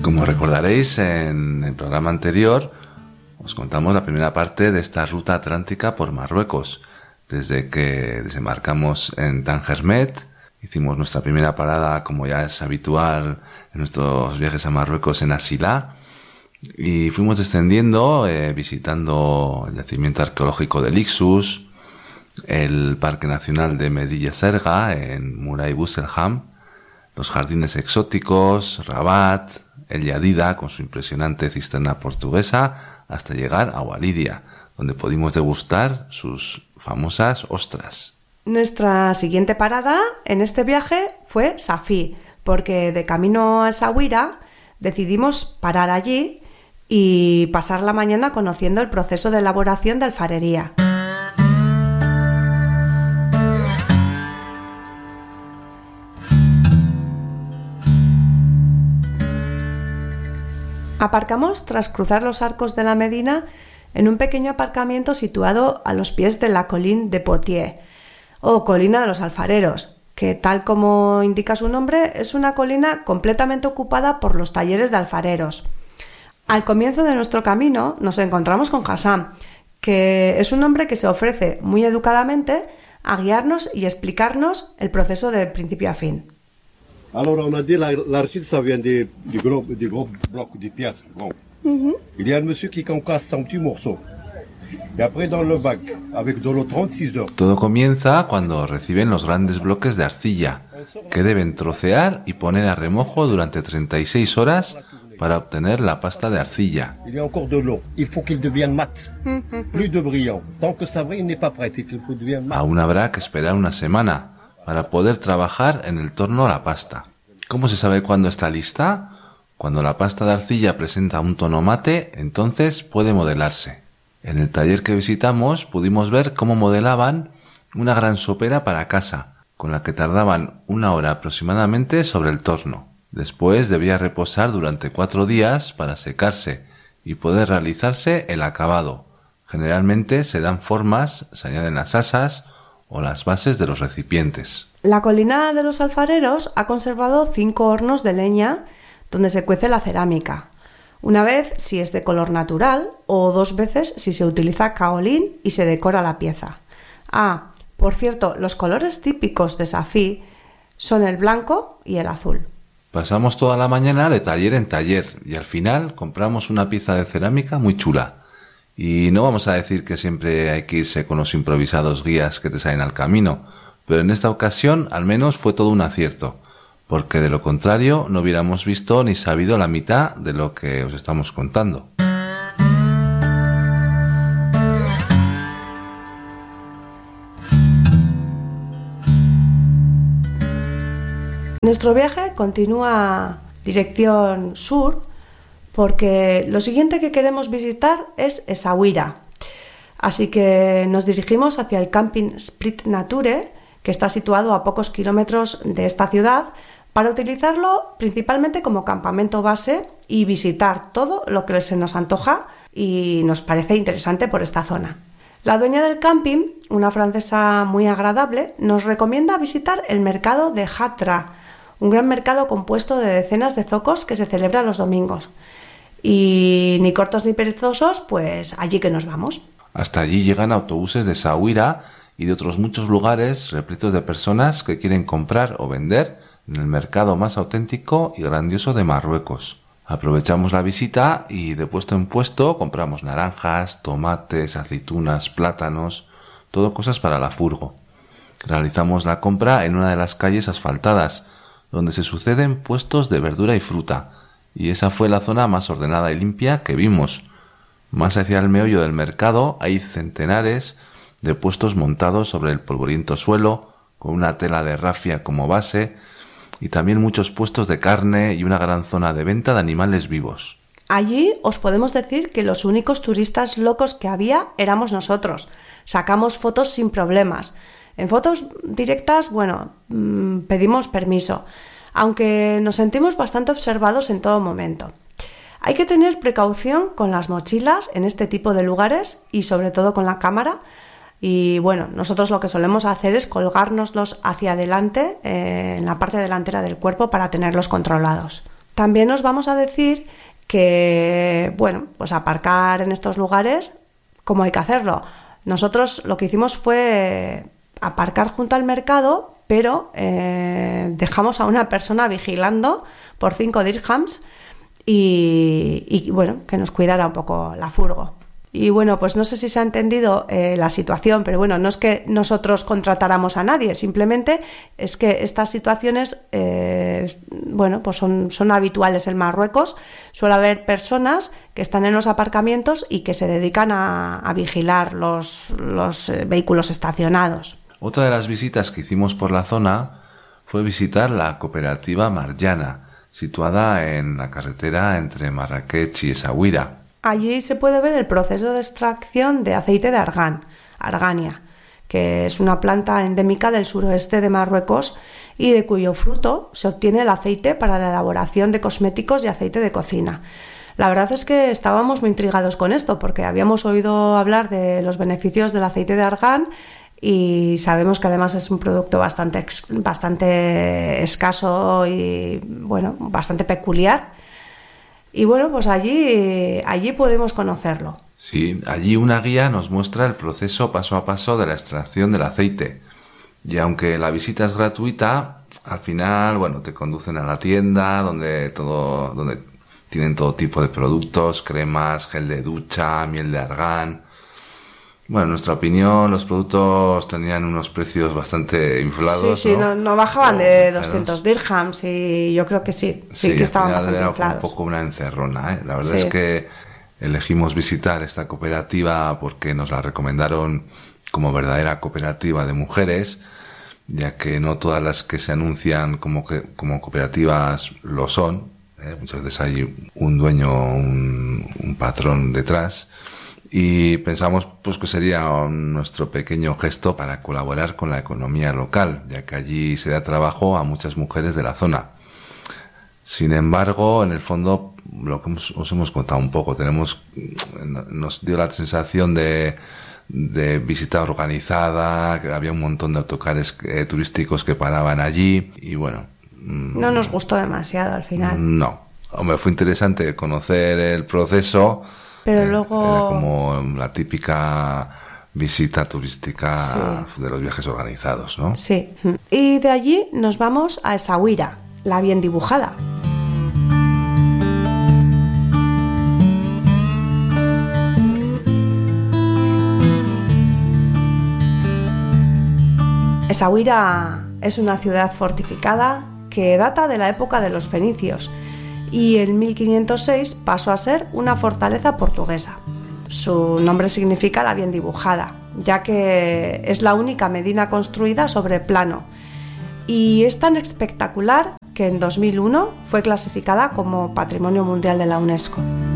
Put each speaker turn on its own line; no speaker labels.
Como recordaréis, en el programa anterior os contamos la primera parte de esta ruta atlántica por Marruecos. Desde que desembarcamos en Tangermet, hicimos nuestra primera parada, como ya es habitual en nuestros viajes a Marruecos, en Asila, y fuimos descendiendo, visitando el yacimiento arqueológico de Lixus, el Parque Nacional de Medilla Serga en Muray Busselham, los jardines exóticos, Rabat, El Yadida con su impresionante cisterna portuguesa, hasta llegar a Walidia, donde pudimos degustar sus famosas ostras.
Nuestra siguiente parada en este viaje fue Safí, porque de camino a Essaouira decidimos parar allí y pasar la mañana conociendo el proceso de elaboración de alfarería. Aparcamos tras cruzar los arcos de la Medina en un pequeño aparcamiento situado a los pies de la Colline de Potiers, o Colina de los Alfareros, que tal como indica su nombre es una colina completamente ocupada por los talleres de alfareros. Al comienzo de nuestro camino nos encontramos con Hassan, que es un hombre que se ofrece muy educadamente a guiarnos y explicarnos el proceso de principio a fin.
Alors on a dit l'argile ça vient des gros blocs de pierre. Bon. Il y a un monsieur qui concasse en petits morceaux. Y après dans le bac avec de l'eau 36 heures.
Todo comienza cuando reciben los grandes bloques de arcilla, que deben trocear y poner a remojo durante 36 horas para obtener la pasta de arcilla.
Il y a encore de l'eau. Il faut qu'il devienne mat. Plus de brillant. Tant que ça brille, il n'est pas prêt. Il faut qu'il devienne mat.
Aún habrá que esperar una semana para poder trabajar en el torno a la pasta. ¿Cómo se sabe cuándo está lista? Cuando la pasta de arcilla presenta un tono mate, entonces puede modelarse. En el taller que visitamos pudimos ver cómo modelaban una gran sopera para casa, con la que tardaban 1 hora aproximadamente sobre el torno. Después debía reposar durante 4 días para secarse y poder realizarse el acabado. Generalmente se dan formas, se añaden las asas o las bases de los recipientes.
La Colina de los Alfareros ha conservado 5 hornos de leña donde se cuece la cerámica. Una vez si es de color natural o 2 veces si se utiliza kaolín y se decora la pieza. Ah, por cierto, los colores típicos de Safí son el blanco y el azul.
Pasamos toda la mañana de taller en taller y al final compramos una pieza de cerámica muy chula. Y no vamos a decir que siempre hay que irse con los improvisados guías que te salen al camino, pero en esta ocasión al menos fue todo un acierto, porque de lo contrario no hubiéramos visto ni sabido la mitad de lo que os estamos contando.
Nuestro viaje continúa dirección sur, porque lo siguiente que queremos visitar es Essaouira. Así que nos dirigimos hacia el camping Split Nature, que está situado a pocos kilómetros de esta ciudad, para utilizarlo principalmente como campamento base y visitar todo lo que se nos antoja y nos parece interesante por esta zona. La dueña del camping, una francesa muy agradable, nos recomienda visitar el mercado de Hatra, un gran mercado compuesto de decenas de zocos que se celebra los domingos. Y ni cortos ni perezosos, pues allí que nos vamos.
Hasta allí llegan autobuses de Essaouira y de otros muchos lugares repletos de personas que quieren comprar o vender en el mercado más auténtico y grandioso de Marruecos. Aprovechamos la visita y de puesto en puesto compramos naranjas, tomates, aceitunas, plátanos, todo cosas para la furgo. Realizamos la compra en una de las calles asfaltadas, donde se suceden puestos de verdura y fruta, y esa fue la zona más ordenada y limpia que vimos. Más hacia el meollo del mercado hay centenares de puestos montados sobre el polvoriento suelo, con una tela de rafia como base, y también muchos puestos de carne y una gran zona de venta de animales vivos.
Allí os podemos decir que los únicos turistas locos que había éramos nosotros. Sacamos fotos sin problemas. En fotos directas, pedimos permiso, aunque nos sentimos bastante observados en todo momento. Hay que tener precaución con las mochilas en este tipo de lugares y sobre todo con la cámara. Y nosotros lo que solemos hacer es colgárnoslos hacia adelante, en la parte delantera del cuerpo, para tenerlos controlados. También os vamos a decir que, bueno, pues aparcar en estos lugares, ¿cómo hay que hacerlo? Nosotros lo que hicimos fue aparcar junto al mercado, pero dejamos a una persona vigilando por 5 dirhams y bueno, que nos cuidara un poco la furgo. Y bueno, pues no sé si se ha entendido la situación, pero bueno, no es que nosotros contratáramos a nadie, simplemente es que estas situaciones, bueno, pues son habituales en Marruecos. Suele haber personas que están en los aparcamientos y que se dedican a vigilar los vehículos estacionados.
Otra de las visitas que hicimos por la zona fue visitar la cooperativa Marjana, situada en la carretera entre Marrakech y Essaouira.
Allí se puede ver el proceso de extracción de aceite de argania, que es una planta endémica del suroeste de Marruecos y de cuyo fruto se obtiene el aceite para la elaboración de cosméticos y aceite de cocina. La verdad es que estábamos muy intrigados con esto porque habíamos oído hablar de los beneficios del aceite de argán y sabemos que además es un producto bastante escaso y bueno, bastante peculiar. Y bueno, pues allí podemos conocerlo.
Sí, allí una guía nos muestra el proceso paso a paso de la extracción del aceite. Y aunque la visita es gratuita, al final, bueno, te conducen a la tienda donde tienen todo tipo de productos, cremas, gel de ducha, miel de argán. Bueno, en nuestra opinión, los productos tenían unos precios bastante inflados.
Sí, no bajaban de 200 dirhams y yo creo que sí que estaban bastante
era
inflados.
Un poco una encerrona, ¿eh? La verdad es que elegimos visitar esta cooperativa porque nos la recomendaron como verdadera cooperativa de mujeres, ya que no todas las que se anuncian como cooperativas lo son. Muchas veces hay un dueño, un patrón detrás. Y pensamos pues que sería nuestro pequeño gesto para colaborar con la economía local, ya que allí se da trabajo a muchas mujeres de la zona. Sin embargo, en el fondo, lo que os hemos contado un poco, nos dio la sensación de visita organizada, que había un montón de autocares turísticos que paraban allí y bueno.
No nos gustó demasiado al final.
No, hombre, fue interesante conocer el proceso.
Pero luego...
Era como la típica visita turística de los viajes organizados, ¿no?
Sí. Y de allí nos vamos a Essaouira, la bien dibujada. Essaouira es una ciudad fortificada que data de la época de los fenicios y en 1506 pasó a ser una fortaleza portuguesa. Su nombre significa la bien dibujada, ya que es la única medina construida sobre plano y es tan espectacular que en 2001 fue clasificada como Patrimonio Mundial de la UNESCO.